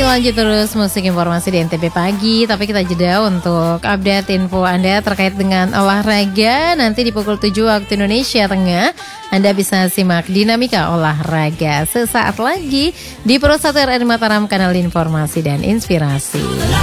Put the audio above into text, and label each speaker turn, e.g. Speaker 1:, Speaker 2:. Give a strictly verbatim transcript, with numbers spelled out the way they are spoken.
Speaker 1: lanjut terus musik informasi di N T B Pagi. Tapi kita jeda untuk update info Anda terkait dengan olahraga. Nanti di pukul tujuh waktu Indonesia Tengah Anda bisa simak dinamika olahraga sesaat lagi di Pro satu R R Mataram, kanal informasi dan inspirasi.